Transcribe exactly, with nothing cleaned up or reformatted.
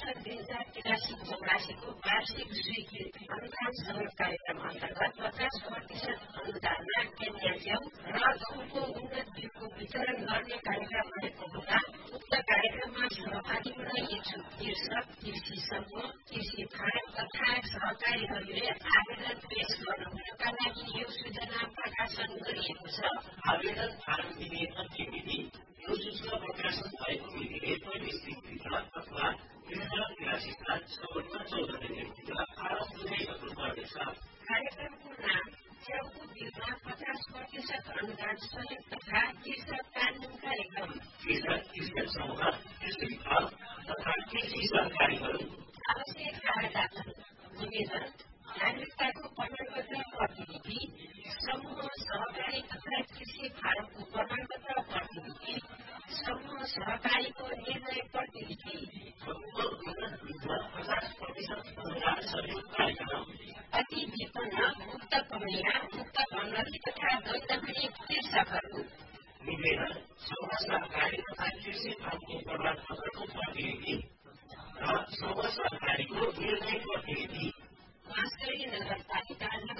वर्ष दुई हजार तिरासी चौरासीको वार्षिक स्वीकृति अनुदान समेत कार्यक्रम अन्तर्गत पचास प्रतिशत अनुदानमा केन्या च्याउ र गहुँको उन्नत बिउको वितरण गर्ने कार्यक्रम रहेको हुँदा उक्त कार्यक्रममा सहभागी हुन इच्छुक कृषक, कृषि समूह, कृषि फार्म तथा सहकारीहरूले आवेदन पेश गर्नुहुनका लागि यो सूचना प्रकाशन गरिएको छ। आवेदन फारम दिने अन्तिम मिति यो सूचना प्रकाशन भएको मितिले पहिलो स्थितिभित्र अथवा दुई हजार तिरासी साल श्रावणमा चौध गतेभित्र फारम बुझाइसक्नु पर्नेछ। कार्यक्रमको नाम च्याउको बिउमा पचास प्रतिशत अनुदान सहयोग तथा कृषक तालिम कार्यक्रम। कृषक, कृषक समूह, कृषि फल तथा कृषि सहकारीहरू आवश्यक कागजातहरू निवेदन, नागरिकताको प्रमाणपत्र प्रतिलिपि, समूह सहकारी तथा कृषि फारमको प्रमाणपत्र प्रतिलिपि, समूह सहकारीको निर्णय प्रतिलिपि, पचास प्रतिशत अनुदान सहयोग कार्यक्रम, अति विपन्न, मुक्त कमैया, मुक्त बङ्गाली तथा दैतमणी कृषकहरू निवेदन, समूह सहकारी तथा कृषि फारमको प्रमाण